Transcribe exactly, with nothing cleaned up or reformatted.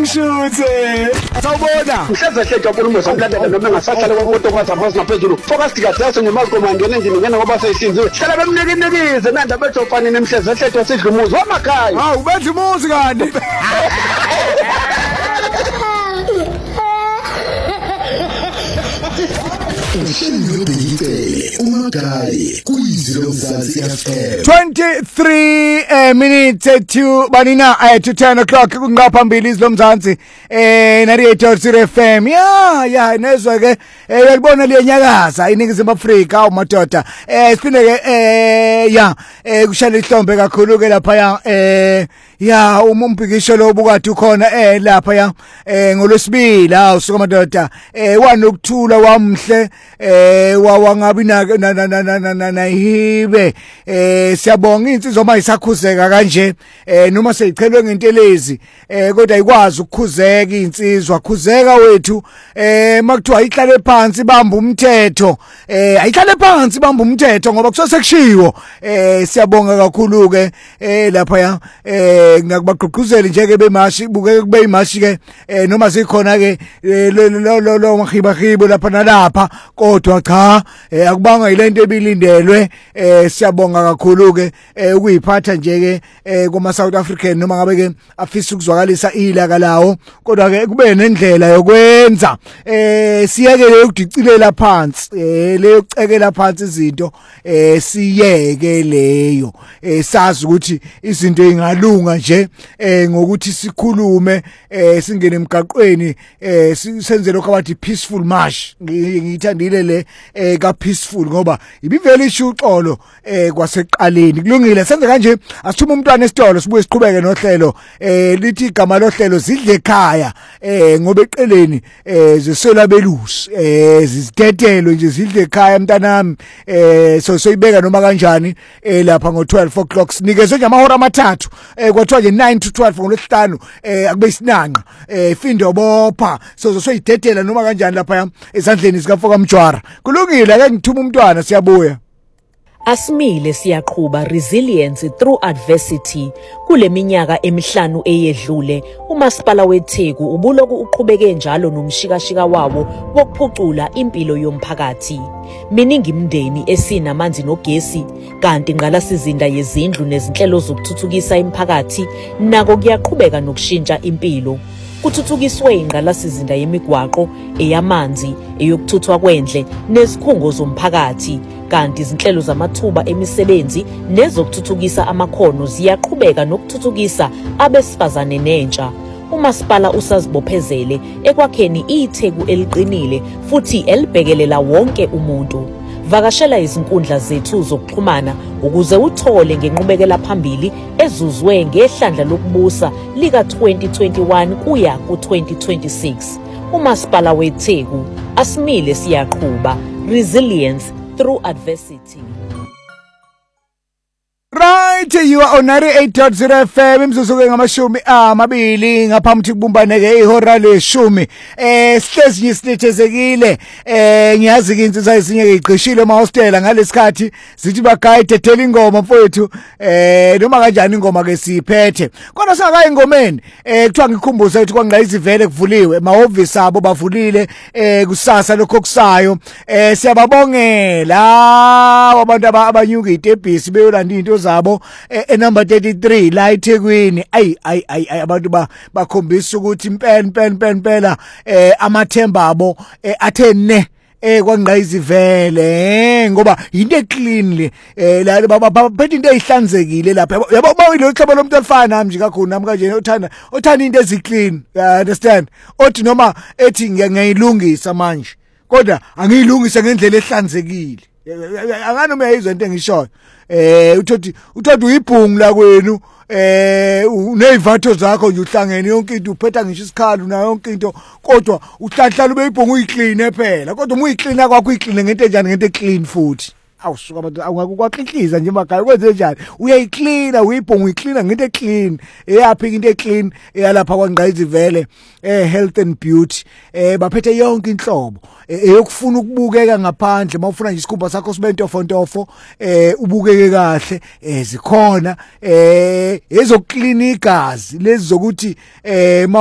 ngishuthe sawubona mhlaza hle jabula umusa umlandela noma engasahlala kwamoto kwathi abazi ngaphezulu focus tikadaso ngemazi komangena endini ngena ngoba seyihlinziwe hlala bemnikinikize nanda bethofani nemhlaza hle wasidla umuzi wamakhaya hawu ubedla umuzi kanti uhlelo bhekile uMagali kuyizilo mzansi F M twenty-three uh, minutes to banina uh, to ten o'clock kungaphambili izilo mzansi eh ninety-eight point zero F M ya ya nezwe ke uyalibona liyenyakaza iningizimu Afrika umadoda eh siphinde ke eh ya eh kushaya ihlombe kakhulu ke lapha ya eh ya umumbhikisho lo bukade ukhona eh lapha ya eh ngolwesibili ha usuka madoda eh wanokuthula wamhle eh wawangabi na na na hibe eh siyabonga insizwa uma isakhuzeka kanje eh noma seyichelwe ngentelezi eh kodwa ikwazi ukukhuzeka insizwa khuzeka wethu eh makuthiwa ayihlale phansi bamba umthetho eh ayihlale phansi bamba umthetho ngoba kusosekushiwo eh siyabonga kakhulu ke eh lapha ya eh ngakubagqugquzeli nje ke bemashi buke kube imashi ke noma sikhona ke lo lo lo mahiba hibo lapha nalapha kodwa cha akubanga ilento ebilindelwe eh siyabonga kakhulu ke ukuyiphatha nje ke kuma South African noma ngabe ke afisa ukuzwakalisa ilaka lawo kodwa ke kube nendlela yokwenza eh siyekele ukudicilela phansi eh leyo kucekela phansi izinto eh siyeke leyo eh sazi ukuthi izinto ingalunga nje eh ngokuthi sikhulume eh singene emgaqweni eh senze lokho abathi peaceful march ngiyithandile le eh ka peaceful ngoba ibivele ishuxolo eh kwaseqaleni kulungile senze kanje asithuma umntwana esitolo sibuye siqhubeke nohlelo eh lithi igama lohlelo zidle ekhaya eh ngoba eqeleni eh zisela belusi eh zizidedelo nje zidle ekhaya mntanami eh so soyibeka noma kanjani eh lapha ngo twelve o'clock sinikezwe nje amahora amathathu eh kwathiwa nje nine to twelve ngolesihlanu eh akube isinanqa eh findo bopha so soyidedela noma kanjani lapha ezandleni zika Foka Mjwara kulungile ake ngithuma umntwana siyabuya Asimile siyaqhubha resilience through adversity kuleminyaka emihlanu eyedlule umasipala weTheku ubuloku uqhubeke njalo nomshikashika wawo wokuphucula impilo yomphakathi miningi imndeni esinamanzi nogesi kanti ngqalasizinda yezindlu nezinhlelo zokuthuthukisa imphakathi nako kuyaqhubeka nokushintsha impilo kuthuthukiswe ingqalasizinda yemigwaqo eyamanzi eyokuthuthwa kwendle nezikhungo zomphakathi kanti izinhlelo zamathuba emisebenzi nezokuthuthukisa amakhono ziyaqhubeka nokuthuthukisa abesifazane nentsha umasipala usazibophezele ekwakheni iTheku eliqinile futhi elibhekelela wonke umuntu vakashela izinkundla zethu zokuxhumana ukuze uthole ngenqubekela phambili ezuzwe ngehlandla lokubusa lika twenty twenty-one kuya ku twenty twenty-six umasipala weTheku asimile siyaqhubha resilience through adversity. Right, you are on ninety-eight point zero F M imzuzu ngamashumi amabili ngaphambi kubumbane ke ihora leshumi eh sihlezi ngisithezekile eh ngiyazi ke insizwa ezinye ke iqhishile mahostela ngalesikhathi zithi bagayide thela ingoma mfowethu eh noma kanjani ingoma ke siphethe kodwa singakayi ingomeni eh kuthiwa ngikhumbuza ukuthi kwangqayizivele kuvuliwe emahhovisi abo bavulile eh kusasa lokho kusayo eh siyababongela abantu abanyuka itebhisi beyolanda into zabo e number thirty-three la eThekwini ayi ayi ayi abantu bakhombisa ukuthi impela impela impela eh amathemba abo athe ne eh kwangqayizivele ngoba into eclean le eh la baphethe into ezihlanzekile lapha yabo bawile uhlobo lomuntu olifana nami nje kakhulu nami kanje othanda othanda into eziclean understand othi noma ethi ngiyayilungisa manje kodwa angiyilungise ngendlela ehlanzekile anganoma yayizwe into engishoyo eh uthothi uthothi uyibhungu la kwenu eh unezivatho zakho nje uhlangene yonke into uphetha ngisho isikhalu na yonke into kodwa uhlahlala ubeyibhungu uyiclean phela kodwa uma uyiclean kwakho uyiclean ngento enjani ngento eclean futhi awusuka abantu awungakukwakhikiza nje emakhaya kwenze njani uyayicleana uyibhonga uyicleana ngento eclean eyaphika into eclean eyalapha kwangqayizivele eh health and beauty eh baphethe yonke inhlobo eyokufuna ukubukeka ngaphandle mawufuna nje isikhumba sakho sibe ntofontofo eh ubukeke kahle eh zikhona eh ezokclean igazi lezi zokuthi eh